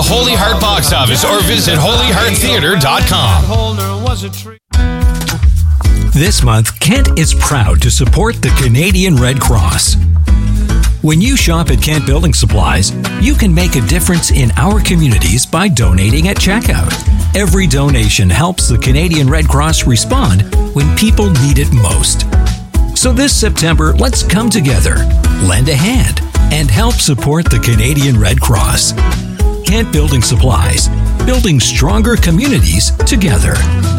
Holy Heart box office or visit holyhearttheater.com. This month, Kent is proud to support the Canadian Red Cross. When you shop at Kent Building Supplies, you can make a difference in our communities by donating at checkout. Every donation helps the Canadian Red Cross respond when people need it most. So this September, let's come together, lend a hand, and help support the Canadian Red Cross. Kent Building Supplies, building stronger communities together.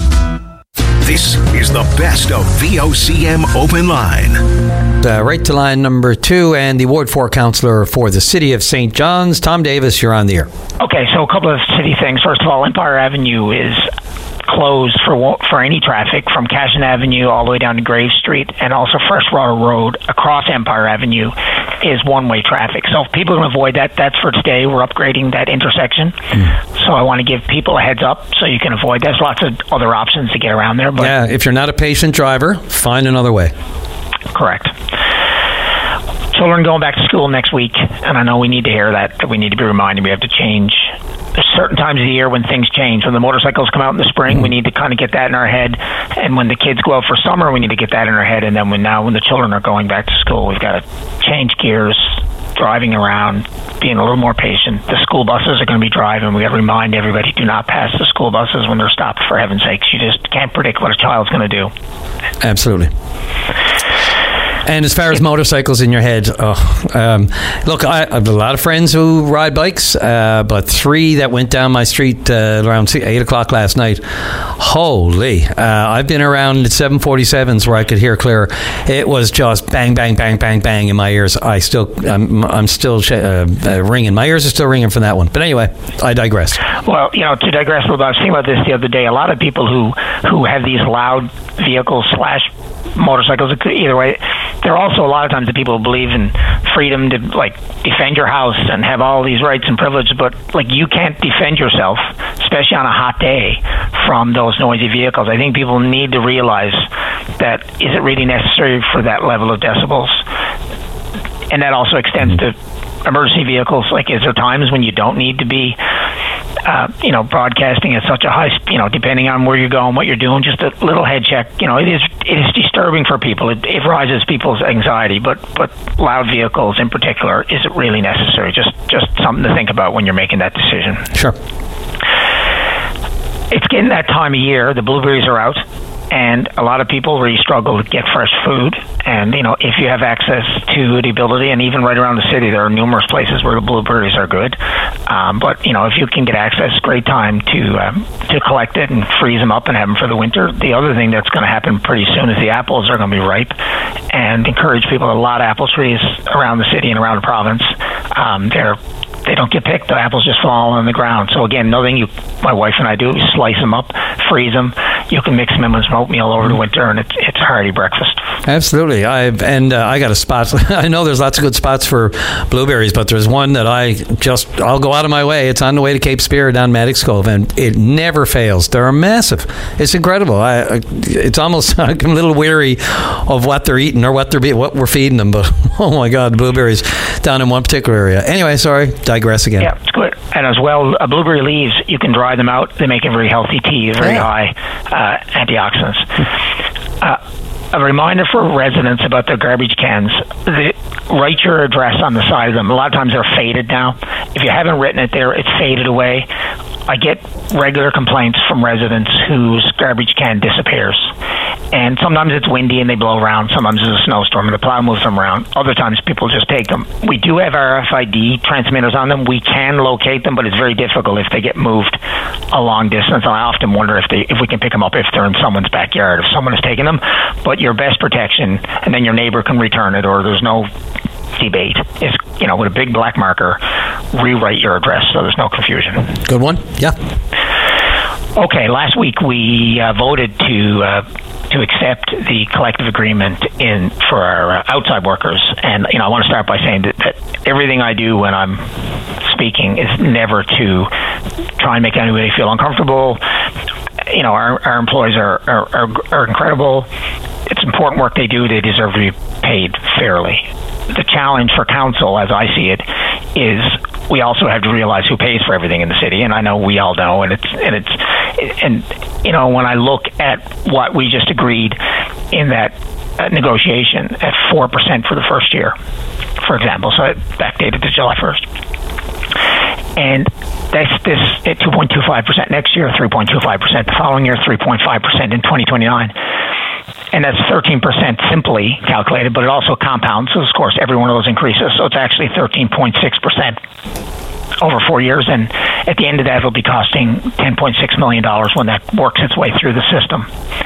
This is the best of VOCM Open Line. Right to line number 2 and the Ward 4 councillor for the City of St. John's, Tom Davis, you're on the air. Okay, so a couple of city things. First of all, Empire Avenue is closed for any traffic from Cashin Avenue all the way down to Grave Street, and also Freshwater Road across Empire Avenue is one-way traffic. So if people can avoid that, that's for today. We're upgrading that intersection. So I want to give people a heads up so you can avoid. There's lots of other options to get around there. But yeah, if you're not a patient driver, find another way. Correct. Children going back to school next week, and I know we need to hear that we need to be reminded we have to change. There's certain times of the year when things change. When the motorcycles come out in the spring, we need to kind of get that in our head. And when the kids go out for summer, we need to get that in our head. And then when the children are going back to school, we've got to change gears, driving around, being a little more patient. The school buses are going to be driving. We got to remind everybody, do not pass the school buses when they're stopped, for heaven's sakes. You just can't predict what a child's going to do. Absolutely. And as far as motorcycles in your head, look, I have a lot of friends who ride bikes, but 3 that went down my street around 8 o'clock last night. Holy. I've been around 747s where I could hear clear. It was just bang, bang, bang, bang, bang in my ears. I'm still ringing. My ears are still ringing from that one. But anyway, I digress. Well, to digress a little bit, I was thinking about this the other day. A lot of people who have these loud vehicles / motorcycles, either way, there are also a lot of times the people who believe in freedom to defend your house and have all these rights and privileges, but you can't defend yourself, especially on a hot day, from those noisy vehicles. I think people need to realize that is it really necessary for that level of decibels? And that also extends to emergency vehicles. Is there times when you don't need to be broadcasting at such a high, depending on where you're going, what you're doing, just a little head check. It is disturbing for people. It rises people's anxiety, but loud vehicles in particular, is it really necessary? Just something to think about when you're making that decision. Sure. It's getting that time of year. The blueberries are out, and a lot of people really struggle to get fresh food. And, if you have access to the ability, and even right around the city, there are numerous places where the blueberries are good. But, if you can get access, great time to collect it and freeze them up and have them for the winter. The other thing that's going to happen pretty soon is the apples are going to be ripe, and encourage people. A lot of apple trees around the city and around the province. They don't get picked. The apples just fall on the ground. So again, another thing my wife and I do is slice them up, freeze them. You can mix them in with some oatmeal over the winter, and it's a hearty breakfast. Absolutely. I got a spot. I know there's lots of good spots for blueberries, but there's one that I'll go out of my way. It's on the way to Cape Spear down Maddox Cove, and it never fails. They're massive. It's incredible. It's almost I'm a little weary of what they're eating or what we're feeding them, but oh my God, the blueberries down in one particular area. Anyway, sorry, digress again. Yeah, it's good. And as well, blueberry leaves, you can dry them out. They make a very healthy tea, very high antioxidants. A reminder for residents about their garbage cans. Write your address on the side of them. A lot of times they're faded now. If you haven't written it there, it's faded away. I get regular complaints from residents whose garbage can disappears. And sometimes it's windy and they blow around. Sometimes there's a snowstorm and the plow moves them around. Other times people just take them. We do have RFID transmitters on them. We can locate them, but it's very difficult if they get moved a long distance. And I often wonder if we can pick them up if they're in someone's backyard, if someone has taken them. But your best protection, and then your neighbor can return it, or there's no debate, is, with a big black marker, rewrite your address so there's no confusion. Good one. Yeah. Okay, last week we voted to accept the collective agreement for our outside workers. And, I want to start by saying that everything I do when I'm speaking is never to try and make anybody feel uncomfortable. Our employees are incredible. It's important work they do. They deserve to be paid fairly. The challenge for council, as I see it, is we also have to realize who pays for everything in the city, and I know we all know, and you know, when I look at what we just agreed in that negotiation at 4% for the first year, for example, so it backdated to July 1st, and that's this at 2.25% next year, 3.25% the following year, 3.5% in 2029. And that's 13% simply calculated, but it also compounds. So, of course, every one of those increases. So it's actually 13.6% over 4 years. And at the end of that, it'll be costing $10.6 million when that works its way through the system.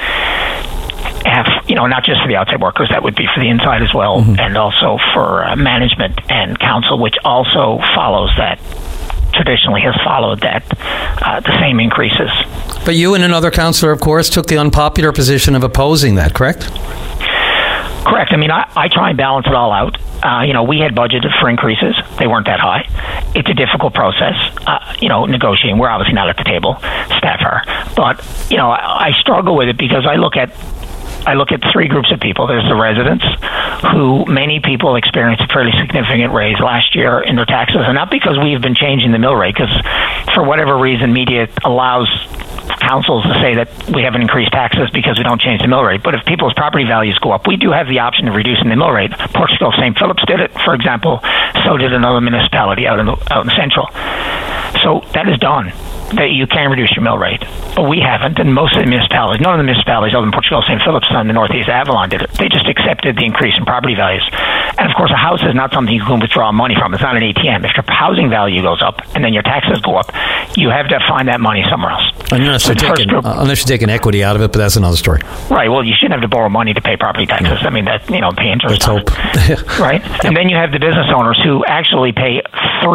You know, not just for the outside workers, that would be for the inside as well, and also for management and council, which also follows that. Traditionally has followed that, the same increases. But you and another councillor, of course, took the unpopular position of opposing that, correct? Correct. I mean, I try and balance it all out. You know, we had budgeted for increases. They weren't that high. It's a difficult process, you know, negotiating. We're obviously not at the table, staff are. But, you know, I struggle with it because I look at three groups of people. There's the residents, who many people experienced a fairly significant raise last year in their taxes, and not because we've been changing the mill rate, because for whatever reason, media allows councils to say that we haven't increased taxes because we don't change the mill rate. But if people's property values go up, we do have the option of reducing the mill rate. Portugal St. Phillips did it, for example. So did another municipality out in Central. So that is done. That you can reduce your mill rate, but we haven't, and most of the municipalities, none of the municipalities other than Portugal St. Phillips and the Northeast Avalon did it. They just accepted the increase in property values. And of course, a house is not something you can withdraw money from. It's not an ATM. If your housing value goes up and then your taxes go up, you have to find that money somewhere else. Unless you're taking equity out of it, but that's another story. Right. Well, you shouldn't have to borrow money to pay property taxes. I mean, that, you know, pay interest. Let's hope. Right. Yep. And then you have the business owners who actually pay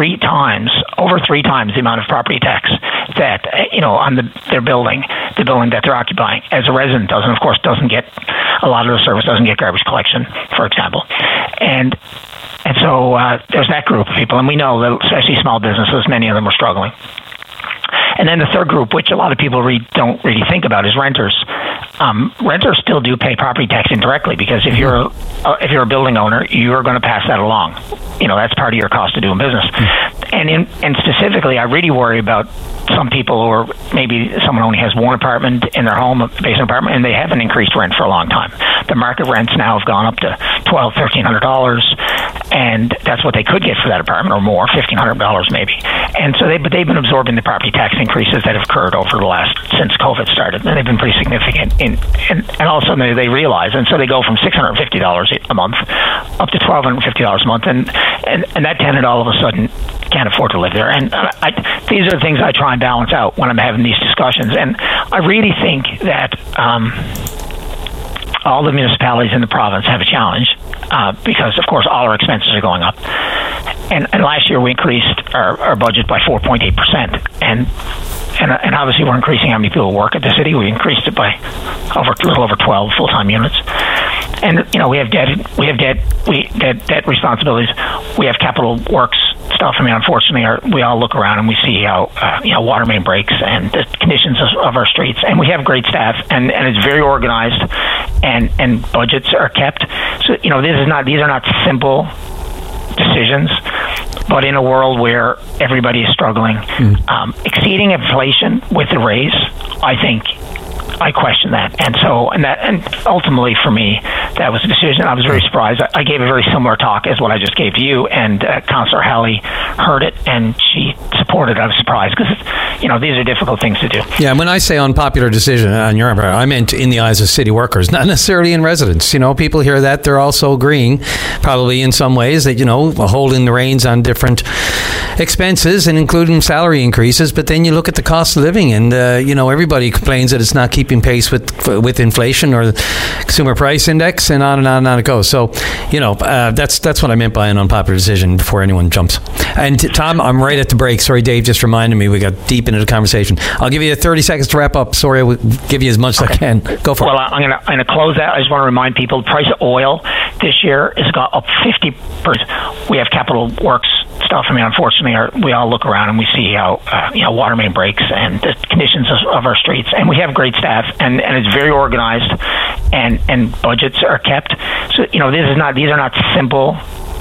over three times the amount of property tax that, you know, on their building, the building that they're occupying, as a resident does, and of course doesn't get a lot of the service, doesn't get garbage collection, for example, and so there's that group of people, and we know that especially small businesses, many of them are struggling. And then the third group, which a lot of people don't really think about, is renters. Renters still do pay property tax indirectly, because if you're a building owner, you are going to pass that along. You know, that's part of your cost of doing business. And specifically, I really worry about some people who are, maybe someone only has one apartment in their home, a basement apartment, and they haven't increased rent for a long time. The market rents now have gone up to $1,200, and that's what they could get for that apartment, or more, $1,500 maybe. And so they've been absorbing the property tax increases that have occurred since COVID started, and they've been pretty significant. And all of a sudden they realize, and so they go from $650 a month up to $1,250 a month, and that tenant all of a sudden can't afford to live there. And these are the things I try and balance out when I'm having these discussions. And I really think that all the municipalities in the province have a challenge, because, of course, all our expenses are going up. And last year we increased our budget by 4.8%. And obviously we're increasing how many people work at the city. We increased it by a little over 12 full-time units. And, you know, we have debt responsibilities. We have capital works stuff. I mean, unfortunately, we all look around and we see how, water main breaks and the conditions of our streets. And we have great staff, and it's very organized, and budgets are kept. So, you know, these are not simple decisions, but in a world where everybody is struggling, exceeding inflation with the raise, I question that. And ultimately for me, that was a decision. I was very surprised. I gave a very similar talk as what I just gave to you, and Councillor Halley heard it and she supported it. I was surprised, because, you know, these are difficult things to do. Yeah, when I say unpopular decision on your part, I meant in the eyes of city workers, not necessarily in residents. You know, people hear that, they're also agreeing, probably in some ways, that, you know, holding the reins on different expenses and including salary increases. But then you look at the cost of living, and you know, everybody complains that it's not keeping pace with inflation or the consumer price index, and on and on and on it goes. So, you know, that's what I meant by an unpopular decision, before anyone jumps. And Tom, I'm right at the break. Sorry, Dave just reminded me we got deep into the conversation. I'll give you 30 seconds to wrap up. Sorry, I will give you as much as I can. Go for it. Well, I'm going to close out. I just want to remind people, the price of oil this year has gone up 50%. We have capital works stuff. I mean, unfortunately, we all look around and we see how water main breaks and the conditions of our streets, and we have great staff, and it's very organized, and budgets are kept. So, you know, these are not simple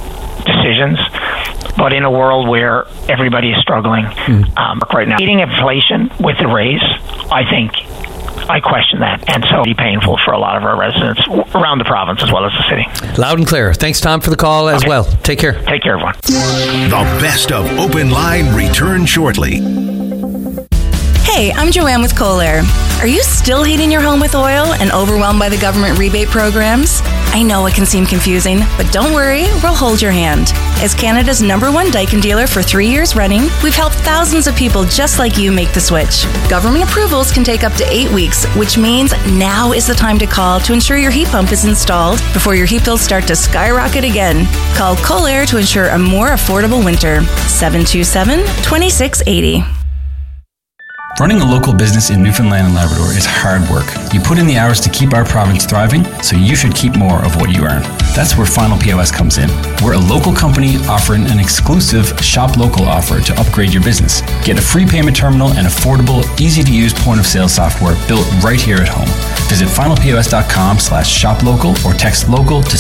decisions. But in a world where everybody is struggling right now, eating inflation with the raise, I question that. And so it'll be painful for a lot of our residents around the province as well as the city. Loud and clear. Thanks, Tom, for the call as well. Take care. Take care, everyone. The best of Open Line returns shortly. Hey, I'm Joanne with Kohler. Are you still heating your home with oil and overwhelmed by the government rebate programs? I know it can seem confusing, but don't worry, we'll hold your hand. As Canada's #1 Daikin dealer for 3 years running, we've helped thousands of people just like you make the switch. Government approvals can take up to 8 weeks, which means now is the time to call to ensure your heat pump is installed before your heat bills start to skyrocket again. Call Kohler to ensure a more affordable winter. 727-2680. Running a local business in Newfoundland and Labrador is hard work. You put in the hours to keep our province thriving, so you should keep more of what you earn. That's where Final POS comes in. We're a local company offering an exclusive Shop Local offer to upgrade your business. Get a free payment terminal and affordable, easy-to-use point-of-sale software built right here at home. Visit finalpos.com/shoplocal or text local to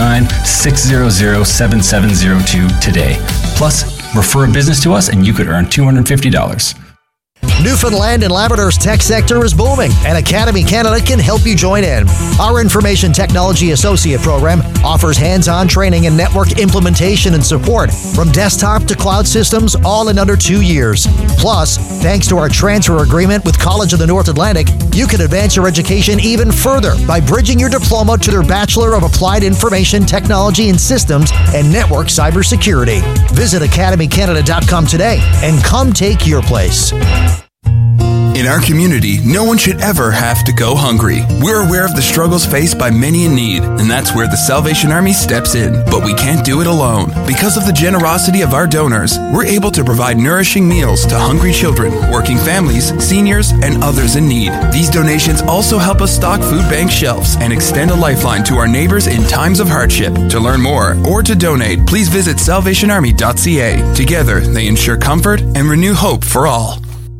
709-600-7702 today. Plus, refer a business to us and you could earn $250. Newfoundland and Labrador's tech sector is booming, and Academy Canada can help you join in. Our Information Technology Associate program offers hands-on training in network implementation and support, from desktop to cloud systems, all in under 2 years. Plus, thanks to our transfer agreement with College of the North Atlantic, you can advance your education even further by bridging your diploma to their Bachelor of Applied Information Technology and Systems and Network Cybersecurity. Visit academycanada.com today and come take your place. In our community, no one should ever have to go hungry. We're aware of the struggles faced by many in need, and that's where the Salvation Army steps in. But we can't do it alone. Because of the generosity of our donors, we're able to provide nourishing meals to hungry children, working families, seniors, and others in need. These donations also help us stock food bank shelves and extend a lifeline to our neighbors in times of hardship. To learn more or to donate, please visit salvationarmy.ca. Together, they ensure comfort and renew hope for all.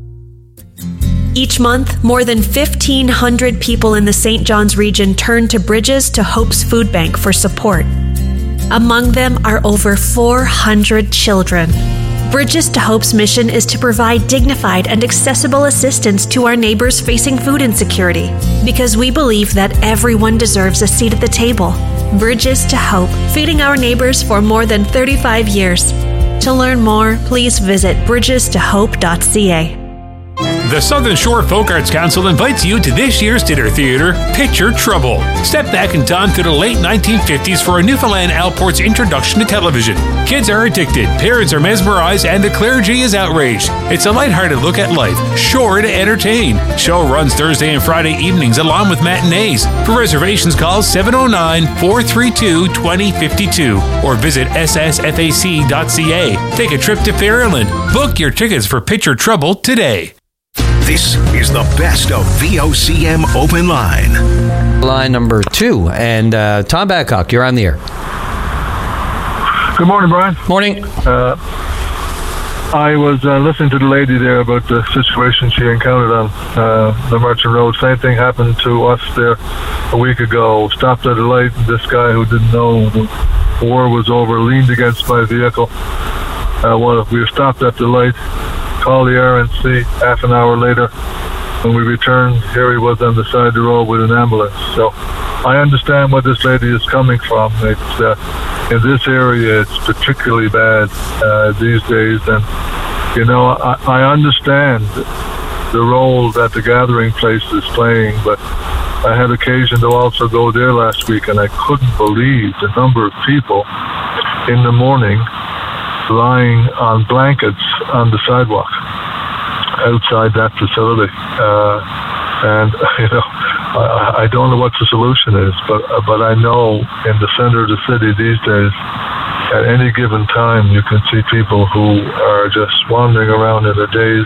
Each month, more than 1,500 people in the St. John's region turn to Bridges to Hope's Food Bank for support. Among them are over 400 children. Bridges to Hope's mission is to provide dignified and accessible assistance to our neighbors facing food insecurity, because we believe that everyone deserves a seat at the table. Bridges to Hope, feeding our neighbors for more than 35 years. To learn more, please visit bridgestohope.ca. The Southern Shore Folk Arts Council invites you to this year's dinner theater, Picture Trouble. Step back in time to the late 1950s for a Newfoundland Outport's introduction to television. Kids are addicted, parents are mesmerized, and the clergy is outraged. It's a lighthearted look at life, sure to entertain. Show runs Thursday and Friday evenings along with matinees. For reservations, call 709-432-2052 or visit ssfac.ca. Take a trip to Fairland. Book your tickets for Picture Trouble today. This is the best of VOCM Open Line. Line number 2. And Tom Babcock, you're on the air. Good morning, Brian. Morning. I was listening to the lady there about the situation she encountered on the Merchant Road. Same thing happened to us there a week ago. Stopped at a light, and this guy who didn't know the war was over leaned against my vehicle. We were stopped at the light. Called the RNC. Half an hour later, when we returned, here he was on the side of the road with an ambulance. So I understand where this lady is coming from. It's in this area, it's particularly bad these days. And, you know, I understand the role that the gathering place is playing, but I had occasion to also go there last week, and I couldn't believe the number of people in the morning lying on blankets on the sidewalk outside that facility. And, you know, I don't know what the solution is, but I know in the center of the city these days, at any given time, you can see people who are just wandering around in their days,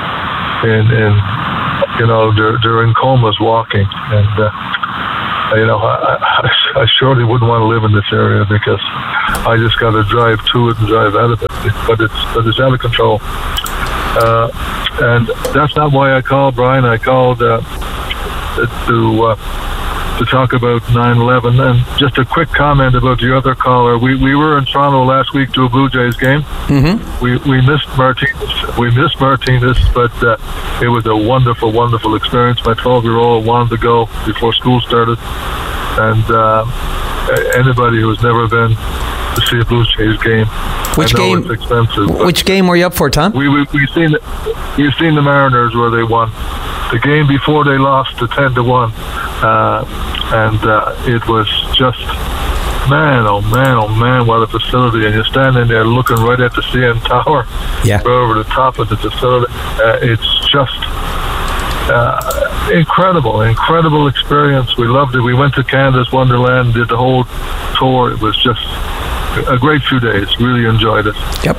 you know, they're in comas walking. And, you know, I surely wouldn't want to live in this area because I just got to drive to it and drive out of it. But it's out of control. And that's not why I called, Brian. I called to to talk about 9/11. And just a quick comment about the other caller. We were in Toronto last week to a Blue Jays game. Mm-hmm. We missed Martinez. But it was a wonderful, wonderful experience. My 12-year-old wanted to go before school started, and anybody who's never been to see a Blue Jays game. Which game? It's expensive. Which game were you up for, Tom? We've seen the Mariners where they won. The game before they lost to 10-1, and it was just man, oh man, what a facility! And you're standing there looking right at the CN Tower, right over the top of the facility. It's just incredible experience. We loved it. We went to Canada's Wonderland, did the whole tour. It was just a great few days. Really enjoyed it. Yep.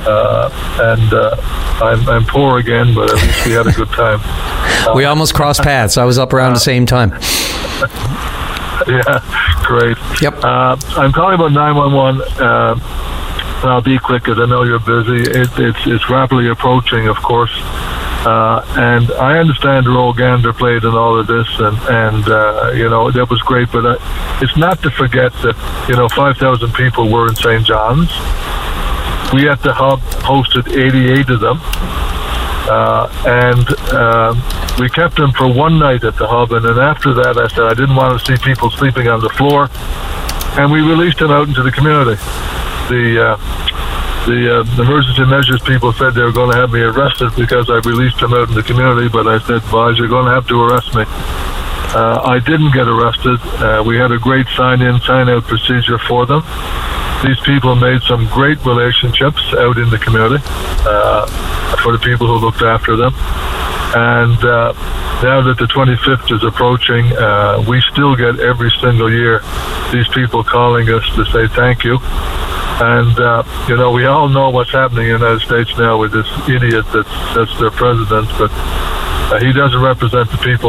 I'm poor again, but at least we had a good time. We almost crossed paths. I was up around the same time. Yeah, great. Yep. I'm calling about 911. I'll be quick because I know you're busy. It's rapidly approaching, of course. And I understand the role Gander played in all of this, and that was great. But it's not to forget that 5,000 people were in St. John's. We at the hub hosted 88 of them, and we kept them for one night at the hub. And then after that, I said I didn't want to see people sleeping on the floor, and we released them out into the community. The emergency measures people said they were going to have me arrested because I released them out in the community, but I said, boys, you're going to have to arrest me. I didn't get arrested. We had a great sign-in, sign-out procedure for them. These people made some great relationships out in the community for the people who looked after them. And now that the 25th is approaching, we still get every single year these people calling us to say thank you. And, we all know what's happening in the United States now with this idiot that's their president, but he doesn't represent the people.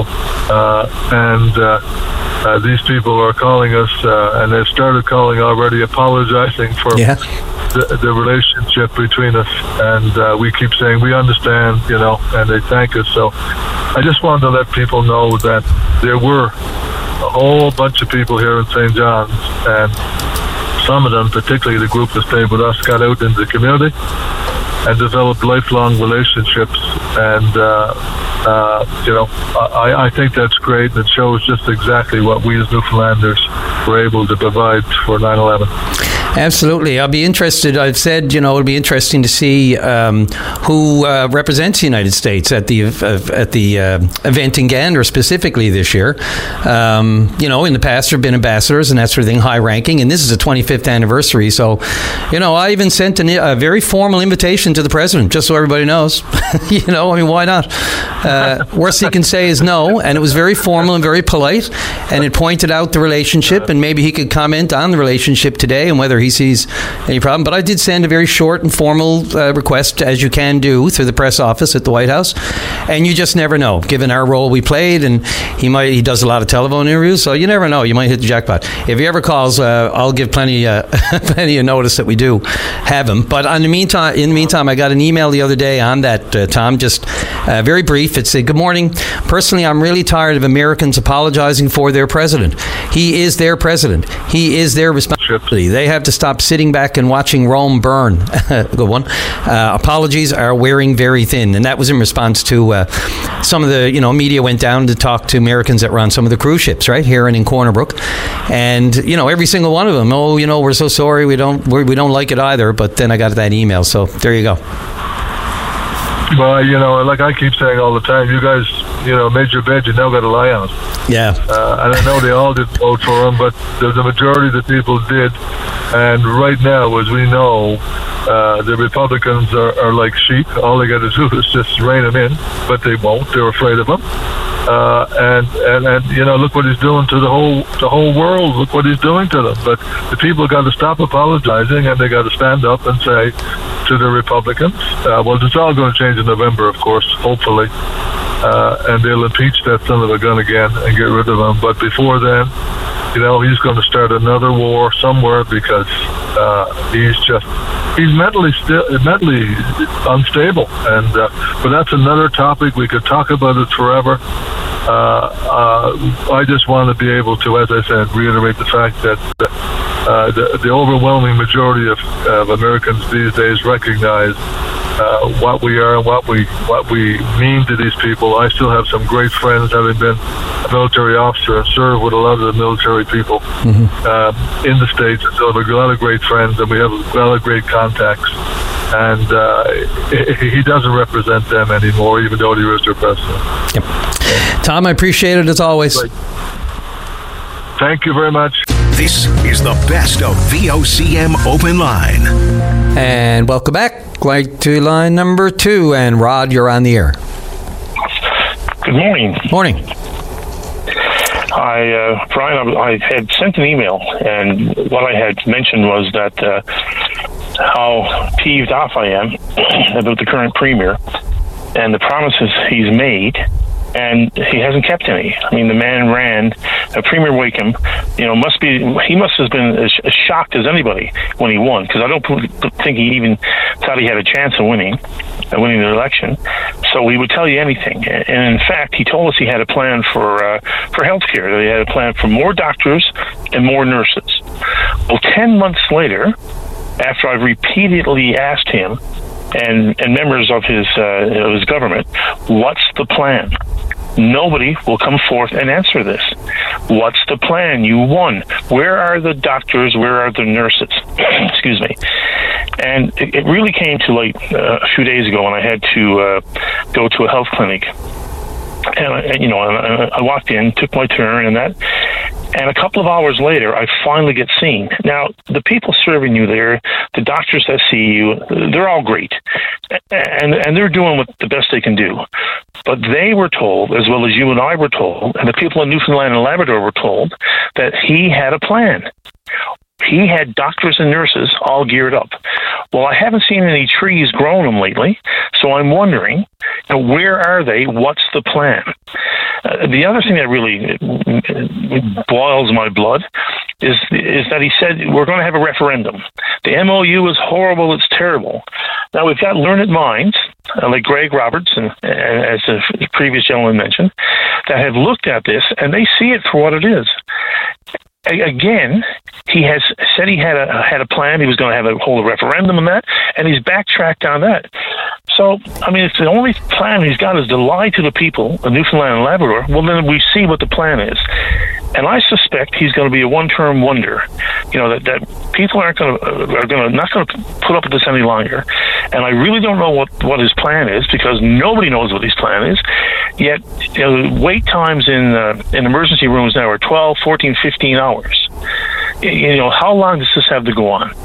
These people are calling us, and they've started calling already, apologizing for the relationship between us. And we keep saying, we understand, and they thank us. So I just wanted to let people know that there were a whole bunch of people here in St. John's, and some of them, particularly the group that stayed with us, got out into the community and developed lifelong relationships. And, I think that's great. It shows just exactly what we as Newfoundlanders were able to provide for 9/11. Absolutely. I'll be interested. I've said, it'll be interesting to see who represents the United States at the event in Gander specifically this year. In the past there have been ambassadors and that sort of thing, high ranking, and this is a 25th anniversary. So, I even sent a very formal invitation to the president, just so everybody knows. Why not? Worst he can say is no, and it was very formal and very polite, and it pointed out the relationship, and maybe he could comment on the relationship today and whether he sees any problem. But I did send a very short and formal request, as you can do through the press office at the White House, and you just never know, given our role we played, and he does a lot of telephone interviews, so you never know, you might hit the jackpot. If he ever calls, I'll give plenty of notice that we do have him. But in the meantime, I got an email the other day on that, Tom, just very brief. It said, "Good morning. Personally, I'm really tired of Americans apologizing for their president. He is their president. He is their responsibility. They have to stop sitting back and watching Rome burn." Good one. Apologies are wearing very thin. And that was in response to some of the media went down to talk to Americans that run some of the cruise ships, right, here and in Corner Brook. And, every single one of them, we're so sorry, we don't like it either. But then I got that email. So there you go. Well, like I keep saying all the time, you guys, made your bed, you now got to lie on it. Yeah. And I know they all did vote for him, but the majority of the people did. And right now, as we know, the Republicans are like sheep. All they got to do is just rein them in, but they won't. They're afraid of him. And look what he's doing to the whole world. Look what he's doing to them. But the people got to stop apologizing, and they got to stand up and say to the Republicans, well, it's all going to change in November, of course, hopefully, and they'll impeach that son of a gun again and get rid of him. But before then, he's going to start another war somewhere because he's mentally unstable. And but that's another topic. We could talk about it forever. I just want to be able to, as I said, reiterate the fact that the overwhelming majority of Americans these days recognize what we are and what we mean to these people. I still have some great friends, having been a military officer and served with a lot of the military people in the States. So we have a lot of great friends, and we have a lot of great contacts. And he doesn't represent them anymore, even though he was their president. Yep. Tom, I appreciate it as always. Thank you very much. This is the best of VOCM Open Line. And welcome back. Like to line number 2. And Rod, you're on the air. Good morning. Morning. Brian, I had sent an email, and what I had mentioned was that how peeved off I am about the current premier and the promises he's made, and he hasn't kept any. I mean, the man ran. Premier Wakeham, he must have been as shocked as anybody when he won, because I don't think he even thought he had a chance of winning the election. So he would tell you anything. And in fact, he told us he had a plan for healthcare. That he had a plan for more doctors and more nurses. Well, 10 months later, after I've repeatedly asked him and members of his government, what's the plan? Nobody will come forth and answer this. What's the plan? You won. Where are the doctors? Where are the nurses? Excuse me. And it really came to light a few days ago when I had to go to a health clinic. And I walked in, took my turn, and a couple of hours later, I finally get seen. Now, the people serving you there, the doctors that see you, they're all great. And they're doing the best they can do. But they were told, as well as you and I were told, and the people in Newfoundland and Labrador were told, that he had a plan. He had doctors and nurses all geared up. Well, I haven't seen any trees growing them lately, so I'm wondering, where are they? What's the plan? The other thing that really boils my blood is that he said we're going to have a referendum. The MOU is horrible. It's terrible. Now, we've got learned minds like Greg Roberts, and as the previous gentleman mentioned, that have looked at this, and they see it for what it is. Again, he has said he had a plan. He was going to hold a referendum on that, and he's backtracked on that. So, I mean, if the only plan he's got is to lie to the people of Newfoundland and Labrador, well, then we see what the plan is. And I suspect he's going to be a one-term wonder. That people not going to put up with this any longer. And I really don't know what his plan is, because nobody knows what his plan is. Yet, wait times in emergency rooms now are 12, 14, 15 hours. How long does this have to go on?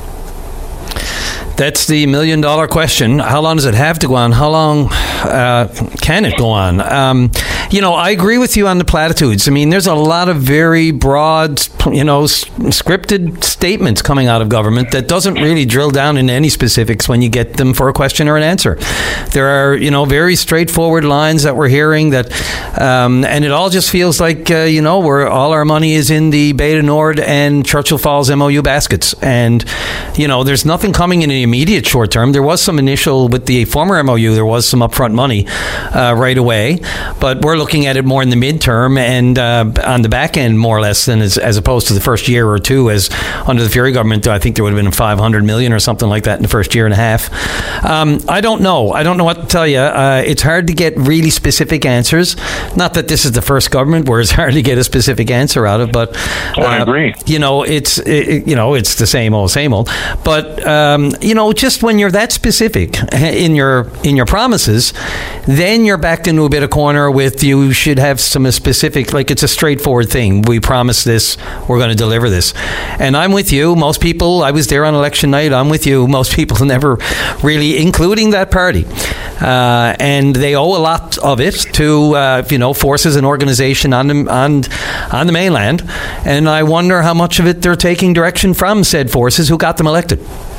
That's the $1 million question. How long does it have to go on? How long can it go on? I agree with you on the platitudes. I mean, there's a lot of very broad, scripted statements coming out of government that doesn't really drill down into any specifics when you get them for a question or an answer. There are, very straightforward lines that we're hearing that, and it all just feels like, where all our money is in the Beta Nord and Churchill Falls MOU baskets. And, there's nothing coming in the immediate short term. There was some initial, with the former MOU, there was some upfront money right away, but we're looking at it more in the midterm and on the back end, more or less, than as opposed to the first year or two. As under the Fury government, I think there would have been $500 million or something like that in the first year and a half. I don't know what to tell you. It's hard to get really specific answers. Not that this is the first government where it's hard to get a specific answer out of, but I agree. It's the same old. But just when you're that specific in your promises, then you're backed into a bit of corner with you should have some specific, like it's a straightforward thing. We promise this, we're going to deliver this. And I'm with you. Most people, I was there on election night, I'm with you. Most people never really, including that party. And they owe a lot of it to, forces and organization on the mainland. And I wonder how much of it they're taking direction from said forces who got them elected.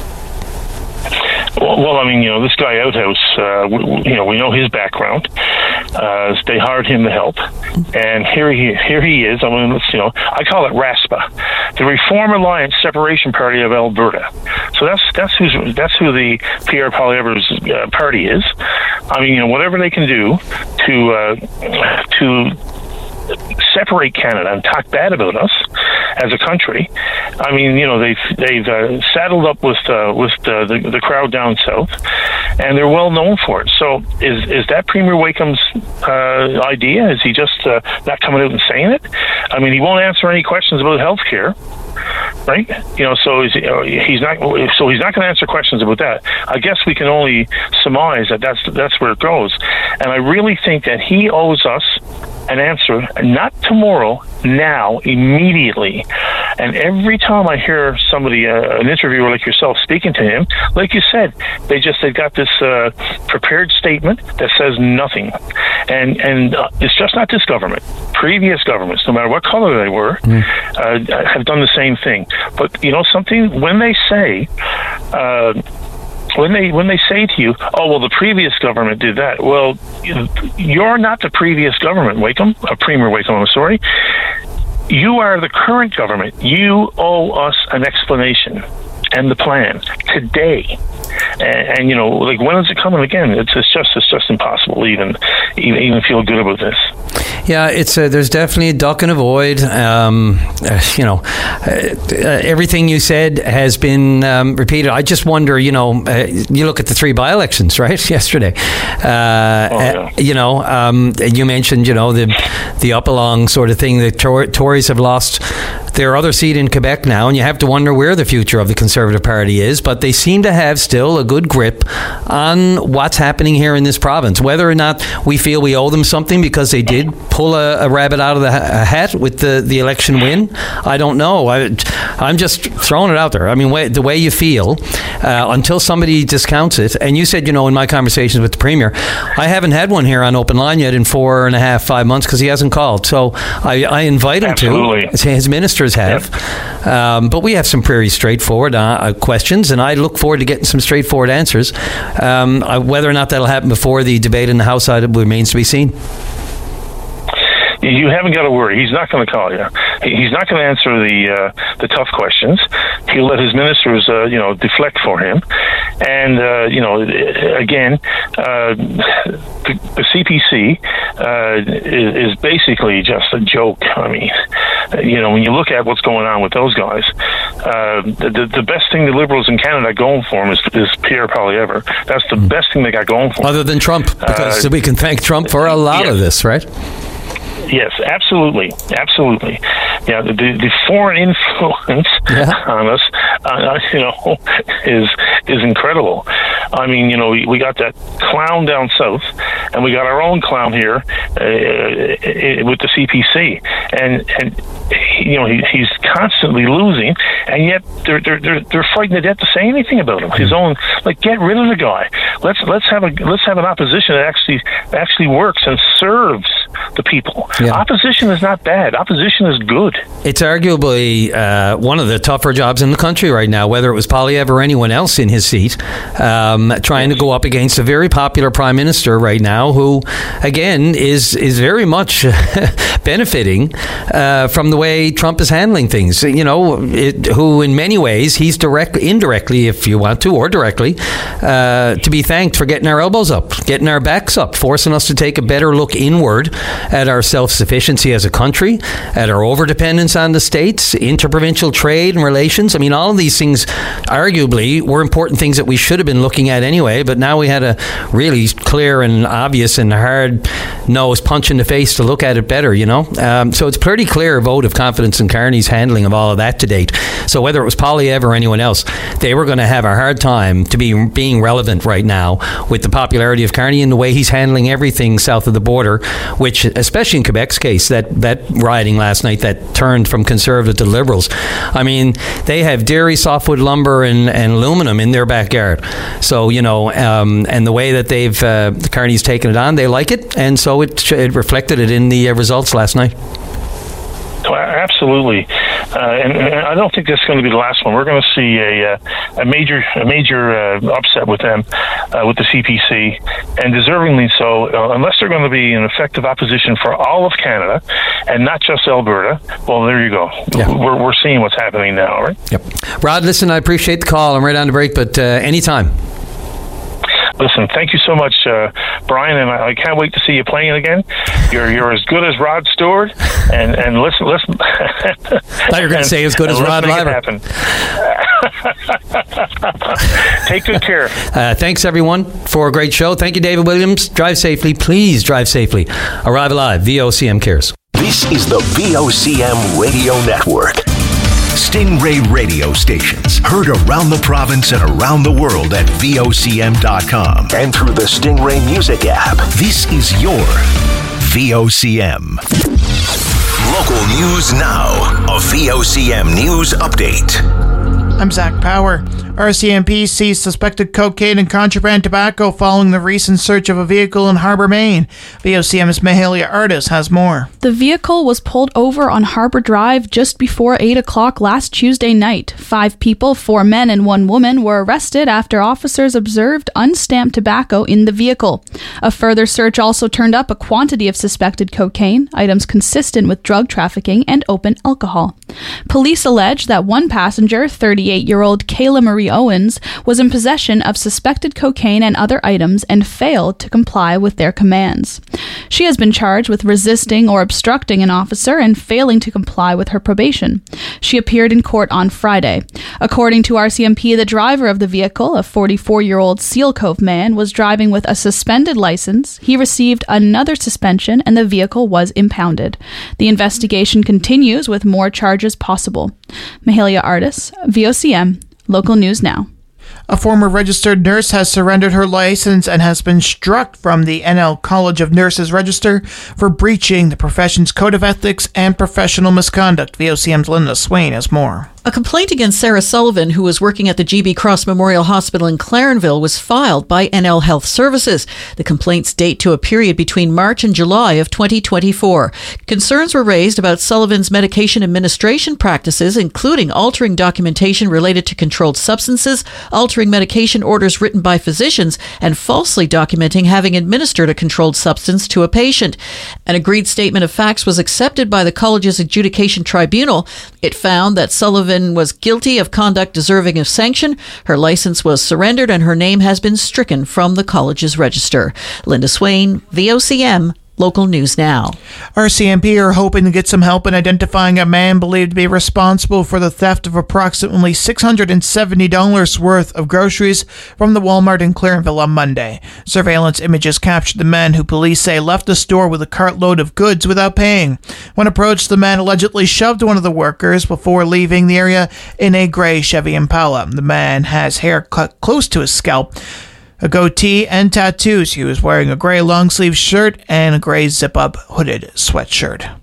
Well, I mean, this guy Outhouse, we know his background. They hired him to help, and here he is. I mean, I call it RASPA, the Reform Alliance Separation Party of Alberta. So that's who the Pierre Poilievre's party is. I mean, whatever they can do to separate Canada and talk bad about us as a country. I mean, they've saddled up with the crowd down south, and they're well known for it. So is that Premier Wakeham's idea? Is he just not coming out and saying it? I mean, he won't answer any questions about healthcare, right? So he's not going to answer questions about that. I guess we can only surmise that that's where it goes. And I really think that he owes us an answer, not tomorrow, now, immediately. And every time I hear somebody, an interviewer like yourself, speaking to him, like you said, they've got this prepared statement that says nothing. And it's just not this government. Previous governments, no matter what color they were, have done the same thing. But something, when they say when they say to you, oh, well, the previous government did that. Well, you're not the previous government, Premier Wakeham, I'm sorry. You are the current government. You owe us an explanation and the plan today. And when is it coming again? It's just impossible to even feel good about this. Yeah, it's there's definitely a duck and avoid. Everything you said has been repeated. I just wonder, you look at the 3 by-elections, right? Yesterday, you mentioned, the up-along sort of thing. The Tories have lost their other seat in Quebec now, and you have to wonder where the future of the Conservative Party is. But they seem to have still a good grip on what's happening here in this province. Whether or not we feel we owe them something because they did pull a rabbit out of the hat with the election win, I don't know. I'm just throwing it out there. I mean, the way you feel until somebody discounts it. And you said, in my conversations with the Premier, I haven't had one here on Open Line yet in 4.5-5 months because he hasn't called. So I invite him to. His ministers have. Yep. But we have some pretty straightforward questions, and I look forward to getting some straightforward answers. Whether or not that'll happen before the debate in the House remains to be seen. You haven't got to worry. He's not going to call you. He's not going to answer the tough questions. He'll let his ministers, deflect for him. And again, the CPC is basically just a joke. I mean, when you look at what's going on with those guys, the best thing the Liberals in Canada are going for is Pierre Poilievre. That's the best thing they got going for them. Other than Trump, because we can thank Trump for a lot of this, right? Yes, absolutely. Yeah, the foreign influence on us, is incredible. I mean, we got that clown down south, and we got our own clown here with the CPC, and he's constantly losing, and yet they're fighting to death to say anything about him. His own, get rid of the guy. Let's have an opposition that actually works and serves the people. Yeah. Opposition is not bad. Opposition is good. It's arguably one of the tougher jobs in the country right now, whether it was Poilievre or anyone else in his seat, trying to go up against a very popular prime minister right now who, again, is very much benefiting from the way Trump is handling things. Who in many ways he's indirectly, if you want to, or directly, to be thanked for getting our elbows up, getting our backs up, forcing us to take a better look inward at our self-sufficiency as a country, at our overdependence on the states, interprovincial trade and relations. I mean, all of these things arguably were important things that we should have been looking at anyway, but now we had a really clear and obvious and hard-nosed punch in the face to look at it better, So it's a pretty clear vote of confidence in Carney's handling of all of that to date. So whether it was Poilievre or anyone else, they were going to have a hard time to be being relevant right now with the popularity of Carney and the way he's handling everything south of the border, which, especially in Quebec's case, that riding last night that turned from Conservative to Liberals. I mean, they have dairy, softwood lumber, and aluminum in their backyard. So, and the way that Carney's taken it on, they like it, and so it reflected it in the results last night. Oh, absolutely, and I don't think that's going to be the last one. We're going to see a major upset with them, with the CPC, and deservingly so. Unless they're going to be an effective opposition for all of Canada and not just Alberta. Well, there you go. Yeah. We're seeing what's happening now, right? Yep. Rod, listen, I appreciate the call. I'm right on the break, but anytime. Listen, thank you so much, Brian, and I can't wait to see you playing again. You're as good as Rod Stewart, and listen. I thought you were going to say as good as Rod Laver. Take good care. Thanks, everyone, for a great show. Thank you, David Williams. Drive safely. Please drive safely. Arrive Alive, VOCM cares. This is the VOCM Radio Network. Stingray radio stations heard around the province and around the world at VOCM.com and through the Stingray Music app. This is your VOCM. Local news now. A VOCM news update. I'm Zach Power. RCMP seized suspected cocaine and contraband tobacco following the recent search of a vehicle in Harbour, Maine. VOCM's Mahalia Artis has more. The vehicle was pulled over on Harbour Drive just before 8 o'clock last Tuesday night. 5 people, 4 men and 1 woman, were arrested after officers observed unstamped tobacco in the vehicle. A further search also turned up a quantity of suspected cocaine, items consistent with drug trafficking, and open alcohol. Police allege that one passenger, 38-year-old Kayla Marie Owens, was in possession of suspected cocaine and other items and failed to comply with their commands. She has been charged with resisting or obstructing an officer and failing to comply with her probation. She appeared in court on Friday. According to RCMP, the driver of the vehicle, a 44-year-old Seal Cove man, was driving with a suspended license. He received another suspension and the vehicle was impounded. The investigation continues with more charges possible. Mahalia Artis, VOCM, Local News Now. A former registered nurse has surrendered her license and has been struck from the NL College of Nurses Register for breaching the profession's code of ethics and professional misconduct. VOCM's Linda Swain has more. A complaint against Sarah Sullivan, who was working at the GB Cross Memorial Hospital in Clarenville, was filed by NL Health Services. The complaints date to a period between March and July of 2024. Concerns were raised about Sullivan's medication administration practices, including altering documentation related to controlled substances, altering medication orders written by physicians, and falsely documenting having administered a controlled substance to a patient. An agreed statement of facts was accepted by the college's adjudication tribunal. It found that Sullivan was guilty of conduct deserving of sanction. Her license was surrendered and her name has been stricken from the college's register. Linda Swain, VOCM, Local News Now. RCMP are hoping to get some help in identifying a man believed to be responsible for the theft of approximately $670 worth of groceries from the Walmart in Clarenville on Monday. Surveillance images captured the man who police say left the store with a cartload of goods without paying. When approached, the man allegedly shoved one of the workers before leaving the area in a gray Chevy Impala. The man has hair cut close to his scalp, a goatee, and tattoos. He was wearing a gray long-sleeve shirt and a gray zip-up hooded sweatshirt.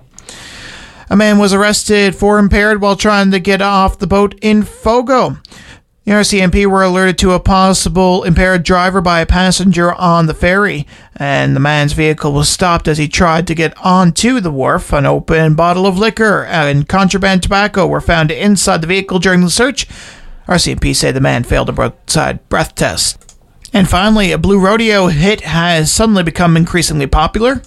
A man was arrested for impaired while trying to get off the boat in Fogo. The RCMP were alerted to a possible impaired driver by a passenger on the ferry, and the man's vehicle was stopped as he tried to get onto the wharf. An open bottle of liquor and contraband tobacco were found inside the vehicle during the search. RCMP say the man failed a roadside breath test. And finally, a Blue Rodeo hit has suddenly become increasingly popular.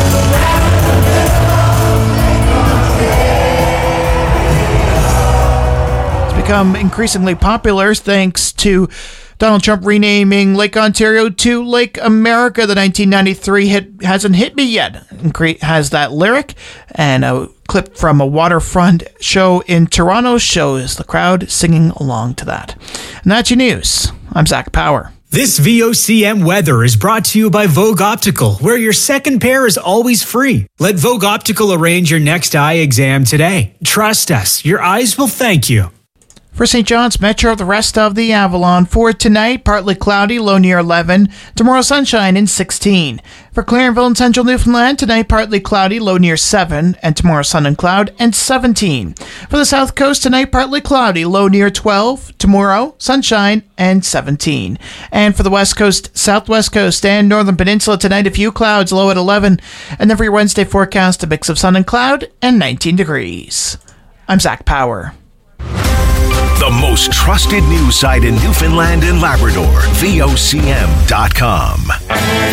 It's become increasingly popular thanks to Donald Trump renaming Lake Ontario to Lake America. The 1993 hit Hasn't Hit Me Yet has that lyric, and a clip from a waterfront show in Toronto shows the crowd singing along to that. And that's your news. I'm Zach Power. This VOCM weather is brought to you by Vogue Optical, where your second pair is always free. Let Vogue Optical arrange your next eye exam today. Trust us, your eyes will thank you. For St. John's Metro, the rest of the Avalon. For tonight, partly cloudy, low near 11. Tomorrow, sunshine in 16. For Clarenville and Central Newfoundland, tonight, partly cloudy, low near 7. And tomorrow, sun and cloud and 17. For the South Coast, tonight, partly cloudy, low near 12. Tomorrow, sunshine and 17. And for the West Coast, Southwest Coast, and Northern Peninsula, tonight, a few clouds, low at 11. And then for your Wednesday forecast, a mix of sun and cloud and 19 degrees. I'm Zach Power. The most trusted news site in Newfoundland and Labrador, VOCM.com.